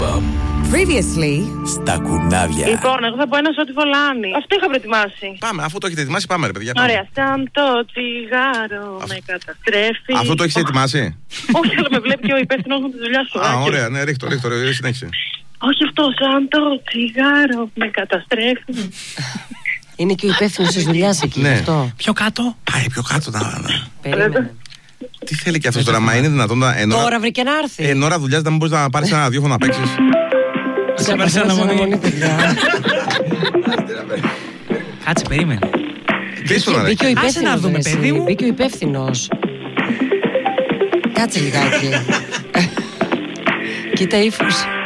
Previously στα κουνάβια. Λοιπόν, εγώ θα πω ένα ό,τι βολάνει. Αυτό είχα προετοιμάσει. Πάμε, αφού το έχετε ετοιμάσει, πάμε ρε παιδιά. Ωραία. Σαν το τσιγάρο με καταστρέφει. Αυτό το έχεις ετοιμάσει? Όχι, αλλά με βλέπει και ο υπεύθυνος μου τη δουλειά σου. Α, ωραία, ναι, ρίχτω, συνέχισε. Όχι αυτό, σαν το τσιγάρο με καταστρέφει. Είναι και ο υπεύθυνος της δουλειάς εκεί, Ναι. αυτό. Πιο κάτω. Πάει πιο κάτω Περίμενε. Τι θέλει και αυτός τώρα, μα είναι δυνατόν Τώρα βρήκε να έρθει. εν ώρα δουλειάς να μην μπορείς να πάρεις ένα ραδιόφωνο να παίξεις? Σε πάρεις αναμονή, παιδιά. Κάτσε, περίμενε. Μπήκε ο Άσε να δούμε, υπεύθυνος. παιδί μου. Μπήκε ο υπεύθυνος. Κάτσε λιγάκι. Κοίτα ύφος.